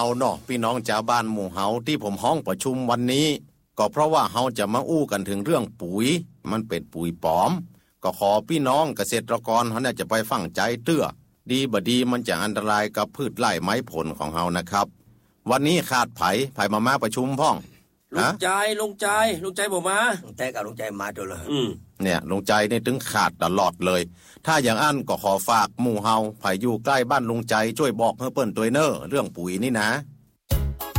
เอาเนาะพี่น้องชาวบ้านหมู่เฮาที่ผมห้องประชุมวันนี้ก็เพราะว่าเฮาจะมาอู้กันถึงเรื่องปุ๋ยมันเป็นปุ๋ยปลอมก็ขอพี่น้องเกษตรกรเฮาน่าจะไปฟังใจเตื้อดีบ่ดีมันจะอันตรายกับพืชไร่ไม้ผลของเฮานะครับวันนี้ขาดไผมาประชุมพ้องลุงใจบ่มาแต่กับลุงใจมาตัวเลยเนี่ยลุงใจนี่ถึงขาดตลอดเลยถ้าอย่างอันก็ขอฝากหมู่เฮาไผอยู่ใกล้บ้านลุงใจช่วยบอกให้เปิ้นตัวเนอเรื่องปุ๋ยนี่นะ